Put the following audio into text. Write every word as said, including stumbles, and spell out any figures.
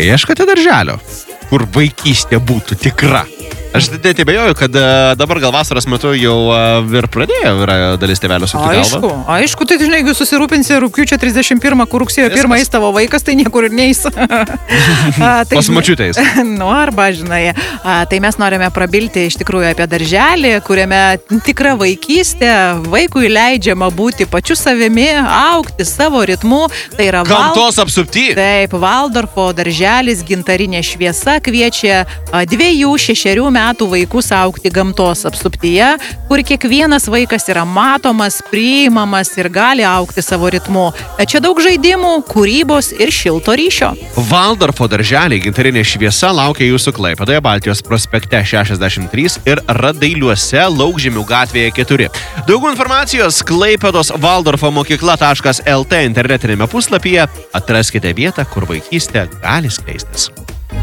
ieškote darželio, kur vaikystė būtų tikra? Aš net abejoju, kad dabar gal vasaros metu jau ir pradėjo yra dalis tėvelio sukti galvą. Aišku, aišku, tai žinai, jeigu susirūpinsi rugpjūčio trisdešimt pirmą, kur rugsėjo pirmą eis tavo vaikas, tai niekur ir neis. Pas močiutės. Nu, arba, žinai, a, tai mes norime prabilti iš tikrųjų apie darželį, kuriame tikra vaikystė, vaikui leidžiama būti pačiu savimi, augti savo ritmu. Tai yra gamtos val... apsupty. Taip, Valdorfo darželis Gintarinė šviesa kviečia a, dviejų, šešerių metų metų vaikus augti gamtos apsuptyje, kur kiekvienas vaikas yra matomas, priimamas ir gali augti savo ritmu. Čia daug žaidimų, kūrybos ir šilto ryšio. Valdorfo darželiai Gintarinė šviesa laukia jūsų Klaipėdoje, Baltijos prospekte šešiasdešimt trys ir Radailuose, Laukžemių gatvėje keturi. Daugiau informacijos Klaipėdos Valdorfo mokykla taškas el tė internetinėme puslapyje. Atraskite vietą, kur vaikystė gali skleistis.